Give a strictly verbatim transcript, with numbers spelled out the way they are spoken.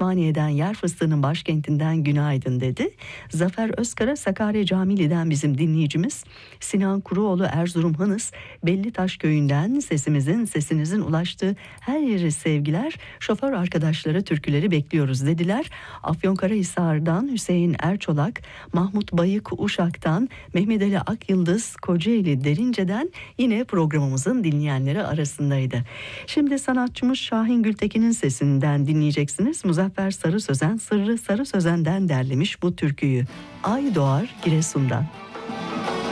Osmaniye'den, yer fıstığının başkentinden günaydın dedi. Zafer Özkara Sakarya Camili'den bizim dinleyicimiz. Sinan Kuruoğlu Erzurum Hınıs Bellitaş köyünden sesimizin sesinizin ulaştığı her yere sevgiler. Şoför arkadaşları türküleri bekliyoruz dediler. Afyonkarahisar'dan Hüseyin Erçolak, Mahmut Bayık Uşak'tan, Mehmet Ali Akyıldız Kocaeli Derince'den yine programımızın dinleyenleri arasındaydı. Şimdi sanatçımız Şahin Gültekin'in sesinden dinleyeceksiniz. Muzaffer Sarı Sözen Sırrı Sarı Sözen'den derlemiş bu türküyü. Ay doğar Giresun'dan.